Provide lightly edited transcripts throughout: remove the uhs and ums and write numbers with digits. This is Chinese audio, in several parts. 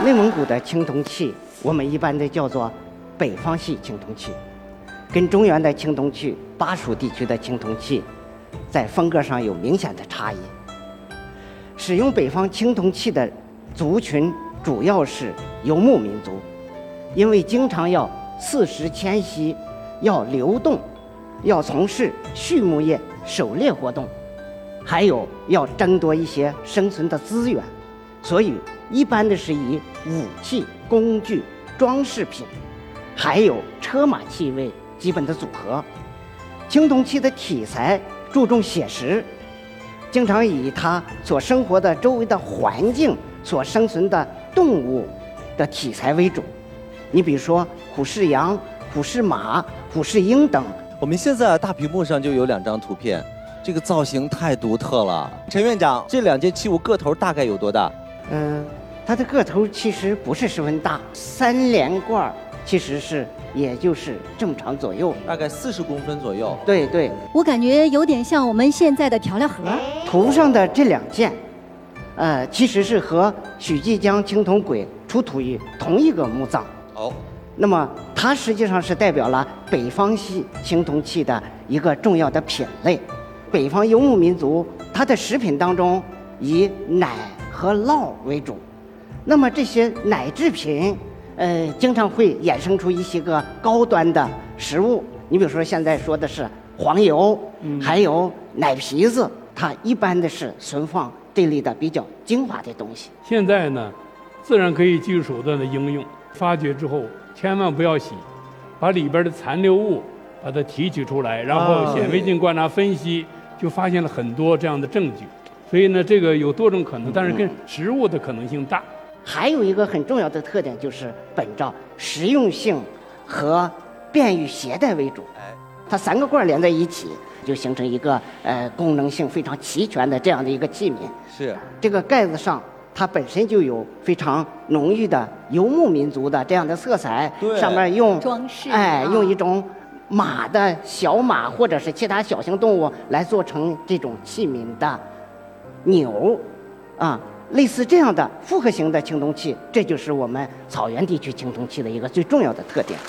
内蒙古的青铜器，我们一般的叫做北方系青铜器，跟中原的青铜器、巴蜀地区的青铜器，在风格上有明显的差异。使用北方青铜器的族群主要是游牧民族，因为经常要四时迁徙，要流动，要从事畜牧业、狩猎活动，还有要争夺一些生存的资源，所以一般的是以武器、工具、装饰品，还有车马器为基本的组合。青铜器的题材注重写实，经常以它所生活的周围的环境、所生存的动物的题材为主。你比如说虎视羊、虎视马、虎视鹰等。 我们现在大屏幕上就有2张图片，这个造型太独特了。陈院长，这2件器物个头大概有多大？ 它的个头其实不是十分大，3连罐其实是也就是正常左右， 大概40公分左右。 对对， 我感觉有点像我们现在的调料盒。 图上的这2件，其实是和许继江青铜簋出土于同一个墓葬。 哦， 那么它实际上是代表了北方系青铜器的一个重要的品类。北方游牧民族，它的食品当中以奶和酪为主，那么这些奶制品，经常会衍生出一些个高端的食物。你比如说现在说的是黄油，还有奶皮子，它一般的是存放这类的比较精华的东西。 现在呢，自然科学技术手段的应用，发掘之后千万不要洗，把里边的残留物把它提取出来，然后显微镜观察分析，就发现了很多这样的证据。所以呢，这个有多种可能，但是跟食物的可能性大。 还有一个很重要的特点就是本着实用性和便于携带为主。它3个罐连在一起，就形成一个功能性非常齐全的这样的一个器皿。 是这个盖子上，它本身就有非常浓郁的游牧民族的这样的色彩，上面用装饰， 用一种马的小马或者是其他小型动物来做成这种器皿的钮，类似这样的复合型的青铜器，这就是我们草原地区青铜器的一个最重要的特点。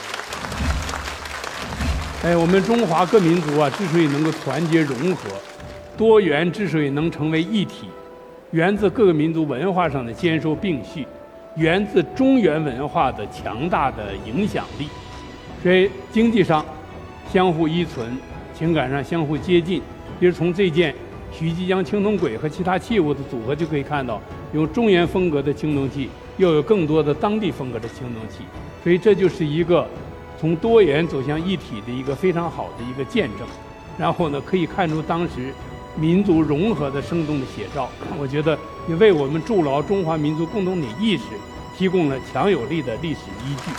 我们中华各民族之所以能够团结融合，多元之所以能成为一体，源自各个民族文化上的兼收并蓄，源自中原文化的强大的影响力。所以经济上相互依存，情感上相互接近。比如从这件许继江青铜簋和其他器物的组合就可以看到，有中原风格的青铜器，又有更多的当地风格的青铜器，所以这就是一个从多元走向一体的一个非常好的一个见证。然后呢，可以看出当时民族融合的生动的写照。我觉得也为我们筑牢中华民族共同体意识提供了强有力的历史依据。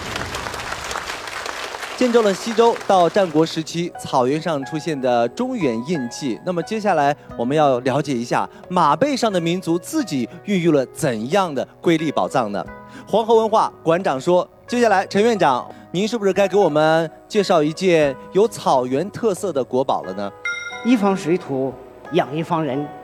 见证了西周到战国时期草原上出现的中原印记。那么接下来我们要了解一下马背上的民族自己孕育了怎样的瑰丽宝藏呢？黄河文化馆长说，接下来陈院长，您是不是该给我们介绍一件有草原特色的国宝了呢？ 一方水土养一方人，